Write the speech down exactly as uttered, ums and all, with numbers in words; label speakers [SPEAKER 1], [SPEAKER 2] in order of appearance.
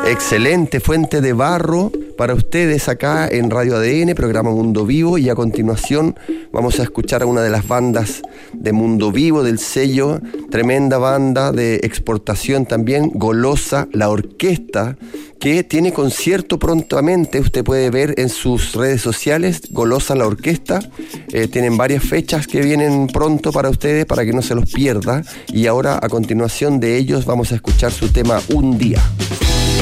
[SPEAKER 1] Excelente fuente de barro para ustedes acá en Radio A D N, programa Mundo Vivo, y a continuación vamos a escuchar a una de las bandas de Mundo Vivo, del sello, tremenda banda de exportación también, Golosa, la orquesta, que tiene concierto prontamente. Usted puede ver en sus redes sociales, Golosa, la orquesta. Eh, tienen varias fechas que vienen pronto para ustedes, para que no se los pierda. Y ahora, a continuación de ellos, vamos a escuchar su tema Un Día.